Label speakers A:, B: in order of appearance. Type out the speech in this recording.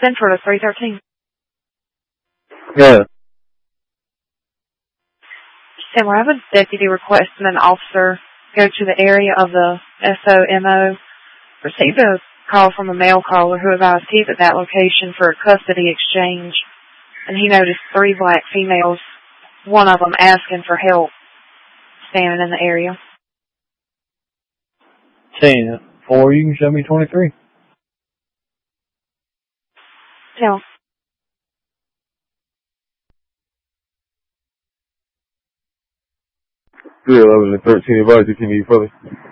A: Central to 313.
B: Yeah.
A: Sam, we're having a deputy requesting an officer go to the area of the SOMO. Received a call from a mail caller who advised he's at that location for a custody exchange, and he noticed 3 black females, one of them asking for help, standing in the area.
B: 10. Or you can show me 23.
A: Yeah.
B: 311 and 13 advisor, can you further?